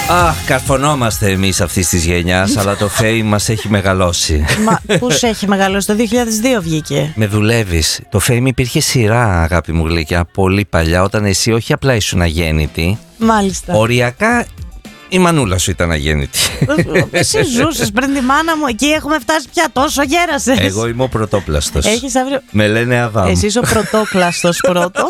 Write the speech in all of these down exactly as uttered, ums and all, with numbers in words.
Αχ, καρφωνόμαστε εμείς αυτής της γενιάς, αλλά το Fame μας έχει μεγαλώσει. Μα πώς έχει μεγαλώσει, το δύο χιλιάδες δύο βγήκε. Με δουλεύεις. Το Fame υπήρχε σειρά, αγάπη μου γλυκιά, πολύ παλιά, όταν εσύ όχι απλά ήσουν αγέννητη. Μάλιστα. Οριακά η μανούλα σου ήταν αγέννητη. Εσύ ζούσες πριν τη μάνα μου, εκεί έχουμε φτάσει πια, τόσο γέρασες. Εγώ είμαι ο πρωτόπλαστος. Έχεις αύριο... Με λένε Αδάμ. Εσύ είσαι ο πρωτόκλαστος πρώτο.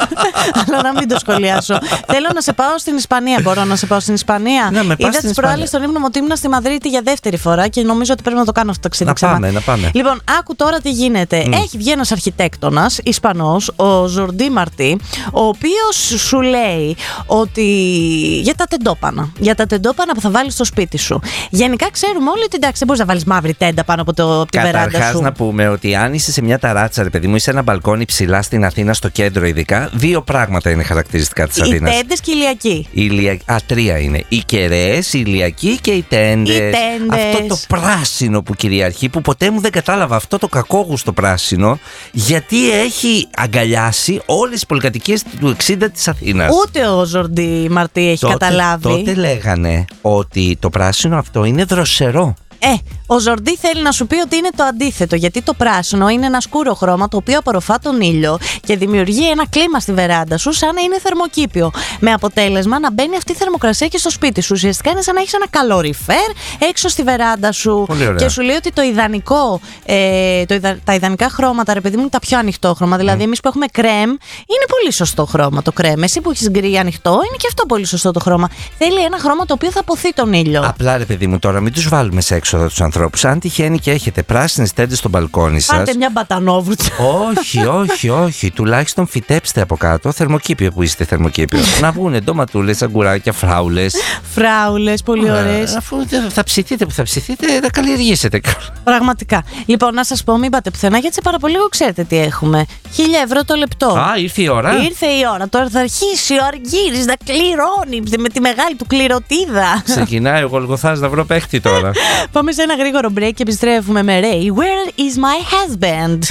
Αλλά να μην το σχολιάσω. Θέλω να σε πάω στην Ισπανία. Μπορώ να σε πάω στην Ισπανία? Ναι, με πας Είδα στην τις προάλλες στον ύπνο μου ότι ήμουν στη Μαδρίτη για δεύτερη φορά και νομίζω ότι πρέπει να το κάνω αυτό το ταξίδι Να ξανά. πάμε, να πάμε. Λοιπόν, άκου τώρα τι γίνεται. Mm. Έχει βγει ένας αρχιτέκτονας Ισπανός, ο Ζορντί Μαρτί, ο οποίος σου λέει ότι για τα τεντόπανα. Για τα τεντόπανα που θα βάλεις στο σπίτι σου. Γενικά ξέρουμε όλοι ότι εντάξει, δεν μπορείς να βάλεις μαύρη τέντα πάνω από, το, από τη βεράντα σου. Καταρχάς να πούμε ότι αν είσαι σε μια ταράτσα, ρε παιδί μου, είσαι ένα μπαλκόνι ψηλά στην Αθήνα, στο κέντρο ειδικά, δύο πράγματα είναι χαρακτηριστικά της Αθήνας. Οι τέντες και η ηλιακή. Η ηλια... Α, τρία είναι. Οι κεραίες, η ηλιακή και οι τέντες. Οι τέντες. Αυτό το πράσινο που κυριαρχεί, που ποτέ μου δεν κατάλαβα αυτό το κακόγουστο πράσινο, γιατί έχει αγκαλιάσει όλες τις πολυκατοικίες του εξήντα της Αθήνας. Ούτε ο Ζορντί Μαρτί έχει τότε, καταλάβει. Τότε λέγανε ότι το πράσινο αυτό είναι δροσερό. Ε, ο Ζορντί θέλει να σου πει ότι είναι το αντίθετο, γιατί το πράσινο είναι ένα σκούρο χρώμα το οποίο απορροφά τον ήλιο και δημιουργεί ένα κλίμα στη βεράντα σου σαν να είναι θερμοκήπιο. Με αποτέλεσμα να μπαίνει αυτή η θερμοκρασία και στο σπίτι σου. Ουσιαστικά είναι σαν να έχει ένα καλοριφέρ έξω στη βεράντα σου. Και σου λέει ότι το ιδανικό, ε, το ιδα, τα ιδανικά χρώματα, ρε παιδί μου, είναι τα πιο ανοιχτό χρώμα. Δηλαδή, mm. εμείς που έχουμε κρέμ, είναι πολύ σωστό χρώμα το κρέμ. Εσύ που έχει γκρι ανοιχτό, είναι και αυτό πολύ σωστό το χρώμα. Θέλει ένα χρώμα το οποίο θα αποθεί τον ήλιο. Απλά, ρε παιδί μου, τώρα μην του βάλουμε σε έξοδα τους ανθρώπους. Αν τυχαίνει και έχετε πράσινες τέντες στο μπαλκόνι σας, πάρτε μια μπατανόβουτσα. Όχι, όχι, όχι. Τουλάχιστον φυτέψτε από κάτω θερμοκήπιο που είστε θερμοκήπιο. Να βγουν ντοματούλες, αγκουράκια, φράουλες. Φράουλες, πολύ ωραίες. Αφού θα ψηθείτε που θα ψηθείτε, θα καλλιεργήσετε. Πραγματικά. Λοιπόν, να σας πω, μην πάτε πουθενά, γιατί σε πάρα πολύ λίγο ξέρετε τι έχουμε. Χίλια ευρώ το λεπτό. Α, ήρθε η ώρα. Ήρθε η ώρα. Τώρα θα αρχίσει ο Αργύρης να κληρώνει με τη μεγάλη του κληρωτίδα. Ξεκινάει ο Γολγοθάς να βρω παίχτη τώρα. Πάμε σε ένα γρήγορο break και επιστρέφουμε με Ray. Where is my husband?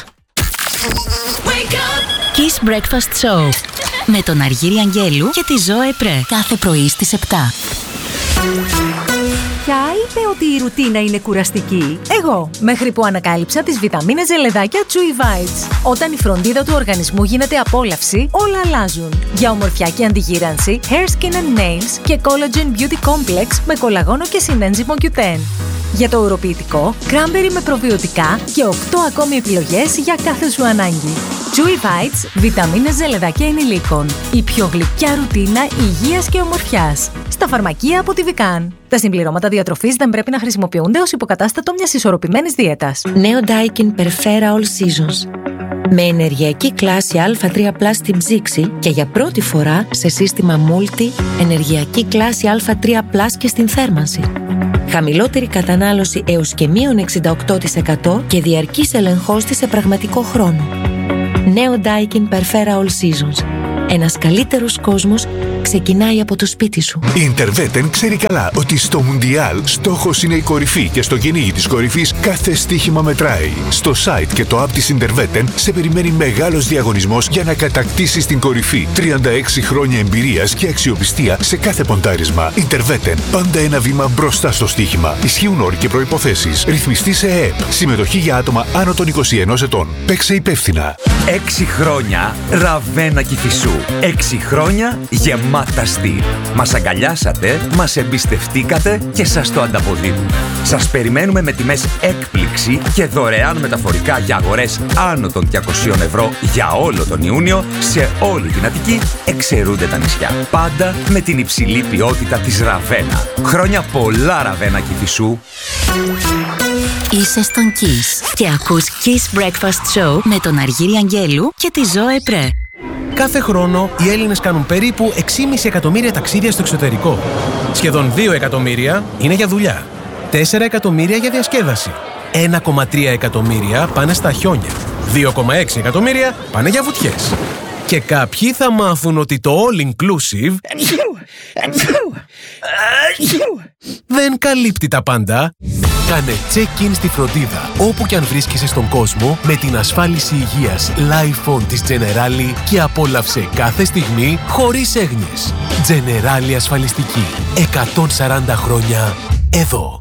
Wake up. Kiss Breakfast Show με τον Αργύρη Αγγέλου και τη Ζωέ Πρέ. Κάθε πρωί στις επτά. Ποια είπε ότι η ρουτίνα είναι κουραστική? Εγώ, μέχρι που ανακάλυψα τις βιταμίνες ζελεδάκια Chewy Bites. Όταν η φροντίδα του οργανισμού γίνεται απόλαυση, όλα αλλάζουν. Για ομορφιά και αντιγύρανση, Hair, Skin and Nails και Collagen Beauty Complex με κολαγόνο και συνένζυμο κιου τεν. Για το ουροποιητικό, Cranberry με προβιωτικά και οκτώ ακόμη επιλογές για κάθε σου ανάγκη. Chewy Bites, βιταμίνες ζελεδάκια ενηλίκων. Η πιο γλυκιά ρουτίνα υγείας και ομορφιάς. Στα φαρμακεία από τη Vican. Τα συμπληρώματα διατροφής δεν πρέπει να χρησιμοποιούνται ως υποκατάστατο μιας ισορροπημένης δίαιτας. Νέο Daikin Perfera All Seasons. Με ενεργειακή κλάση Α τρία πλας στην ψήξη και για πρώτη φορά σε σύστημα Multi ενεργειακή κλάση Α τρία πλας και στην θέρμανση. Χαμηλότερη κατανάλωση έως και μείον εξήντα οκτώ τοις εκατό και διαρκής ελεγχός της σε πραγματικό χρόνο. Νέο Daikin Perfera All Seasons. Ένας καλύτερος κόσμος ξεκινάει από το σπίτι σου. Η Interveten ξέρει καλά ότι στο Μουντιάλ στόχος είναι η κορυφή και στο κυνήγι της κορυφής κάθε στοίχημα μετράει. Στο site και το app της Interveten σε περιμένει μεγάλος διαγωνισμός για να κατακτήσεις την κορυφή. τριάντα έξι χρόνια εμπειρίας και αξιοπιστία σε κάθε ποντάρισμα. Interveten, πάντα ένα βήμα μπροστά στο στοίχημα. Ισχύουν όροι και προϋποθέσεις. Ρυθμιστή σε ΕΕΠ. Συμμετοχή για άτομα άνω των είκοσι ενός ετών. Παίξε υπεύθυνα. Έξι χρόνια Ραβένα Κηφισού. Έξι χρόνια γεμάτα στυλ. Μας αγκαλιάσατε, μας εμπιστευτήκατε και σας το ανταποδίδουμε. Σας περιμένουμε με τιμές έκπληξη και δωρεάν μεταφορικά για αγορές άνω των διακοσίων ευρώ για όλο τον Ιούνιο σε όλη την Αττική, εξαιρούνται τα νησιά. Πάντα με την υψηλή ποιότητα της Ραβένα. Χρόνια πολλά Ραβένα Κηφισού. Είσαι στον Kiss και ακούς Kiss Breakfast Show με τον Αργύρη Αγγέλου και τη Ζωέ Πρέ. Κάθε χρόνο οι Έλληνες κάνουν περίπου έξι κόμμα πέντε εκατομμύρια ταξίδια στο εξωτερικό. Σχεδόν δύο εκατομμύρια είναι για δουλειά. τέσσερα εκατομμύρια για διασκέδαση. ένα κόμμα τρία εκατομμύρια πάνε στα χιόνια. δύο κόμμα έξι εκατομμύρια πάνε για βουτιές. Και κάποιοι θα μάθουν ότι το all inclusive δεν καλύπτει τα πάντα. Κάνε check-in στη φροντίδα όπου και αν βρίσκεσαι στον κόσμο με την ασφάλιση υγείας Lifon της Generali και απόλαυσε κάθε στιγμή χωρίς έγνοιες. Generali ασφαλιστική. εκατόν σαράντα χρόνια εδώ.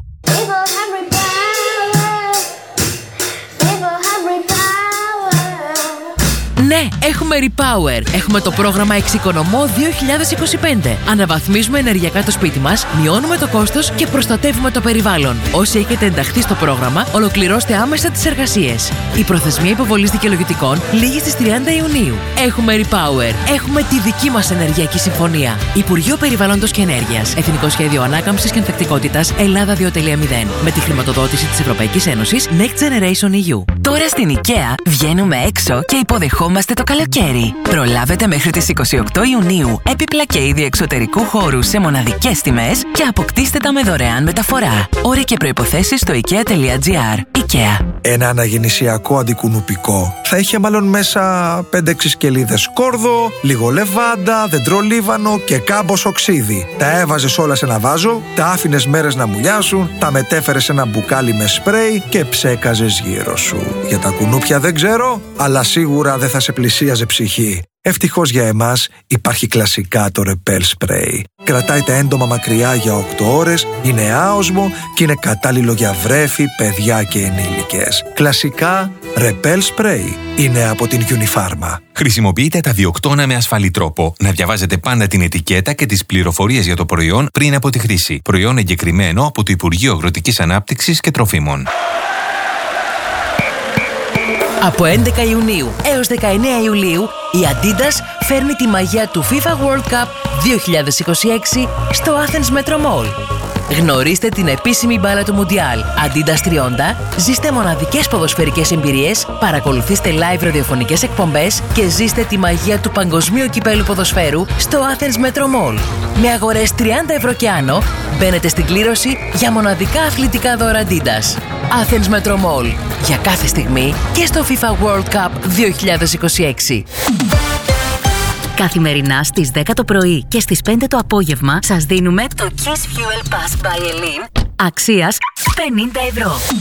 Ναι, έχουμε Repower. Έχουμε το πρόγραμμα Εξοικονομώ δύο χιλιάδες είκοσι πέντε. Αναβαθμίζουμε ενεργειακά το σπίτι μας, μειώνουμε το κόστος και προστατεύουμε το περιβάλλον. Όσοι έχετε ενταχθεί στο πρόγραμμα, ολοκληρώστε άμεσα τις εργασίες. Η προθεσμία υποβολής δικαιολογητικών λήγει στις τριάντα Ιουνίου. Έχουμε Repower. Έχουμε τη δική μας ενεργειακή συμφωνία. Υπουργείο Περιβάλλοντος και Ενέργειας. Εθνικό Σχέδιο Ανάκαμψης και Ανθεκτικότητας Ελλάδα δύο κόμμα μηδέν. Με τη χρηματοδότηση της Ευρωπαϊκής Ένωσης Next Generation ι γιου. Τώρα στην IKEA βγαίνουμε έξω και υποδεχόμαστε το καλοκαίρι. Προλάβετε μέχρι τις είκοσι οκτώ Ιουνίου έπιπλα και είδη εξωτερικού χώρου σε μοναδικές τιμές και αποκτήστε τα με δωρεάν μεταφορά. Όροι και προϋποθέσεις στο ikea τελεία gr. IKEA. Ένα αναγεννησιακό αντικουνουπικό θα είχε μάλλον μέσα πέντε έξι σκελίδες σκόρδο, λίγο λεβάντα, δεντρολίβανο και κάμποσο ξύδι. Τα έβαζες όλα σε ένα βάζο, τα άφηνες μέρες να μουλιάσουν, τα μετέφερες σε ένα μπουκάλι με σπρέι και ψέκαζες γύρω σου. Για τα κουνούπια δεν ξέρω, αλλά σίγουρα δεν θα σε πλησίαζε ψυχή. Ευτυχώς για εμάς υπάρχει κλασικά το Repel Spray. Κρατάει τα έντομα μακριά για οκτώ ώρες, είναι άοσμο και είναι κατάλληλο για βρέφη, παιδιά και ενήλικες. Κλασικά Repel Spray είναι από την Unifarma. Χρησιμοποιείτε τα διοκτώνα με ασφαλή τρόπο. Να διαβάζετε πάντα την ετικέτα και τις πληροφορίες για το προϊόν πριν από τη χρήση. Προϊόν εγκεκριμένο από το Υπουργείο Αγροτικής Ανάπτυξης και Τροφίμων. Από έντεκα Ιουνίου έως δεκαεννέα Ιουλίου, η Adidas φέρνει τη μαγεία του FIFA World Cup δύο χιλιάδες είκοσι έξι στο Athens Metro Mall. Γνωρίστε την επίσημη μπάλα του Μουντιάλ. Adidas τριάντα, ζήστε μοναδικές ποδοσφαιρικές εμπειρίες, παρακολουθήστε live ραδιοφωνικές εκπομπές και ζήστε τη μαγεία του παγκοσμίου κυπέλου ποδοσφαίρου στο Athens Metro Mall. Με αγορές τριάντα ευρώ και άνω, μπαίνετε στην κλήρωση για μοναδικά αθλητικά δώρα Adidas. Athens Metro Mall. Για κάθε στιγμή και στο FIFA World Cup δύο χιλιάδες είκοσι έξι. Καθημερινά στις δέκα το πρωί και στις πέντε το απόγευμα σας δίνουμε το Kiss Fuel Pass by Elin αξίας πενήντα ευρώ.